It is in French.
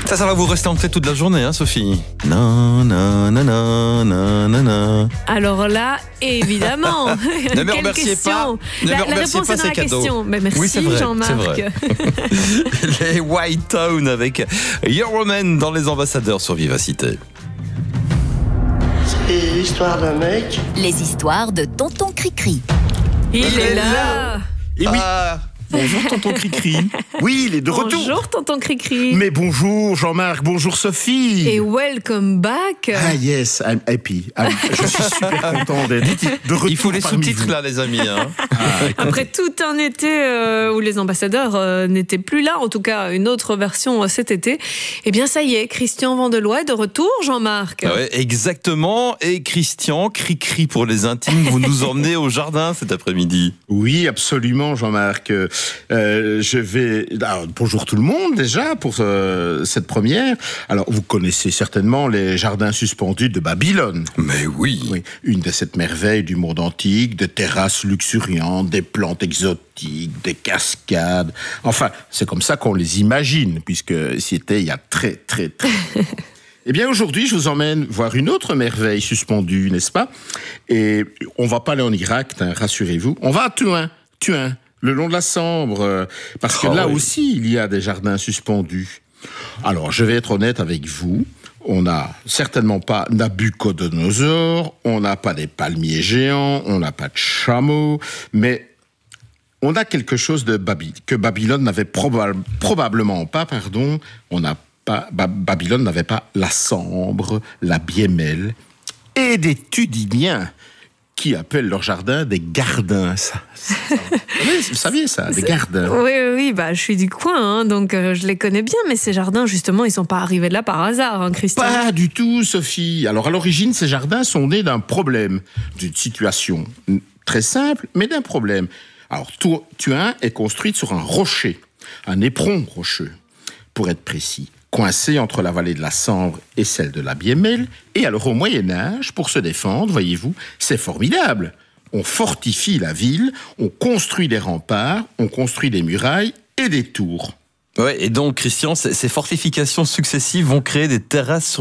Ça va vous rester en tête toute la journée, hein, Sophie? Non, non, non, non, non, non, non. Alors là, évidemment. Ne me remerciez pas. Ne me remerciez pas, c'est cadeau. Mais merci, oui, c'est vrai, Jean-Marc. C'est vrai. Les White Town avec Euroman dans Les Ambassadeurs sur Vivacité. C'est l'histoire d'un mec. Les histoires de Tonton Cricri. Il est là. Et oui, Bonjour, tonton Cricri. oui, il est de retour. Bonjour, tonton Cricri. Mais bonjour Jean-Marc, bonjour Sophie. Et welcome back. Ah yes, I'm happy. Je suis super content d'être de retour. Il faut les parmi sous-titres vous. là, les amis. Hein. Après tout un été où les ambassadeurs n'étaient plus là, en tout cas une autre version cet été, eh bien ça y est, Christian Vandelois est de retour, Jean-Marc. Ouais, exactement. Et Christian, Cricri pour les intimes, vous nous emmenez au jardin cet après-midi. Oui, absolument Jean-Marc. Je vais... Alors, bonjour tout le monde déjà pour cette première. Alors vous connaissez certainement les jardins suspendus de Babylone. Mais oui. Oui, une de ces merveilles du monde antique, des terrasses luxuriantes, des plantes exotiques, des cascades. Enfin, c'est comme ça qu'on les imagine, puisque c'était il y a très, très, très... Eh bien, aujourd'hui, je vous emmène voir une autre merveille suspendue, n'est-ce pas? Et on va pas aller en Irak, rassurez-vous. On va à Thuin, le long de la Sambre, parce que là aussi, il y a des jardins suspendus. Alors, je vais être honnête avec vous. On n'a certainement pas Nabucodonosor, on n'a pas des palmiers géants, on n'a pas de chameaux, mais on a quelque chose que Babylone n'avait probablement pas, Babylone n'avait pas la Sambre, la Biémelle et des Tudiniens qui appellent leur jardin des gardins. Vous saviez ça, des gardins. Oui, bah, je suis du coin, hein, donc je les connais bien, mais ces jardins, justement, ils sont pas arrivés là par hasard, hein, Christian. Pas du tout, Sophie. Alors, à l'origine, ces jardins sont nés d'un problème, d'une situation très simple, mais d'un problème. Alors, Thuin est construite sur un rocher, un éperon rocheux, pour être précis, coincé entre la vallée de la Sambre et celle de la Biémelle. Et alors, au Moyen-Âge, pour se défendre, voyez-vous, c'est formidable. On fortifie la ville, on construit des remparts, on construit des murailles et des tours. Ouais, et donc, Christian, ces fortifications successives vont créer des terrasses